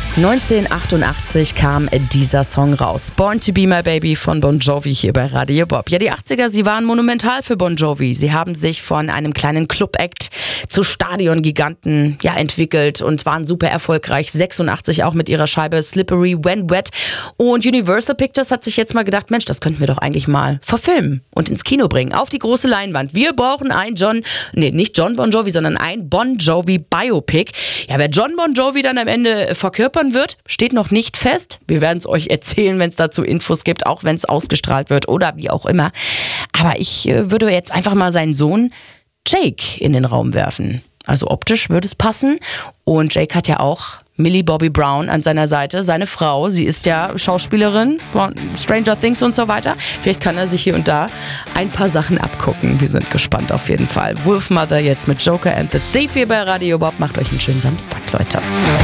1988 kam dieser Song raus. Born to be my baby von Bon Jovi hier bei Radio Bob. Ja, die 80er, sie waren monumental für Bon Jovi. Sie haben sich von einem kleinen Club-Act zu Stadiongiganten entwickelt und waren super erfolgreich. 86 auch mit ihrer Scheibe Slippery When Wet. Und Universal Pictures hat sich jetzt mal gedacht, Mensch, das könnten wir doch eigentlich mal verfilmen und ins Kino bringen, auf die große Leinwand. Wir brauchen ein nicht John Bon Jovi, sondern ein Bon Jovi Biopic. Ja, wer John Bon Jovi dann am Ende verkörpern wird, steht noch nicht fest. Wir werden es euch erzählen, wenn es dazu Infos gibt, auch wenn es ausgestrahlt wird oder wie auch immer. Aber ich würde jetzt einfach mal seinen Sohn Jake in den Raum werfen. Also optisch würde es passen. Und Jake hat ja auch Millie Bobby Brown an seiner Seite, seine Frau. Sie ist ja Schauspielerin von Stranger Things und so weiter. Vielleicht kann er sich hier und da ein paar Sachen abgucken. Wir sind gespannt auf jeden Fall. Wolfmother jetzt mit Joker and the Thief hier bei Radio Bob. Macht euch einen schönen Samstag, Leute.